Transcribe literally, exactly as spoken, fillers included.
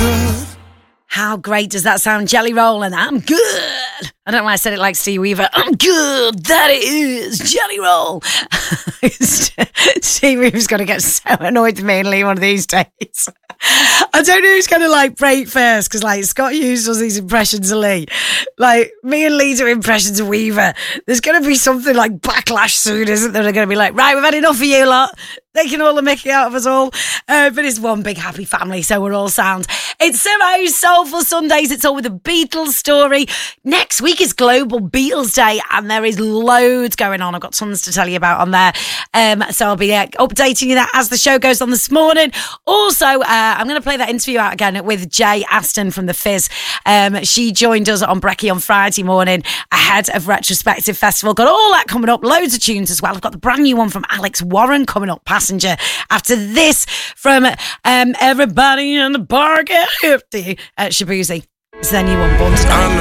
good. How great does that sound? Jelly Roll and I'm good. I don't know why I said it like Steve Weaver. I'm good. That is Jelly Roll. Steve Weaver's going to get so annoyed with me and Lee one of these days. I don't know who's going to like break first because like Scott Hughes does these impressions of Lee. Like me and Lee do impressions of Weaver. There's going to be something like backlash soon, isn't there? They're going to be like, right, we've had enough of you lot. Taking all the mickey out of us all. Uh, but it's one big happy family, so we're all sound. It's Simo's Soulful Sundays. It's all with a Beatles story. Next week is Global Beatles Day, and there is loads going on. I've got tons to tell you about on there. Um, so I'll be uh, updating you that as the show goes on this morning. Also, uh, I'm going to play that interview out again with Jay Aston from The Fizz. Um, she joined us on Brekkie on Friday morning ahead of Retrospective Festival. Got all that coming up. Loads of tunes as well. I've got the brand new one from Alex Warren coming up. Passenger. After this from um, Everybody in the Bar Get Fifty at Shabuzi. It's their new one, Born to Die.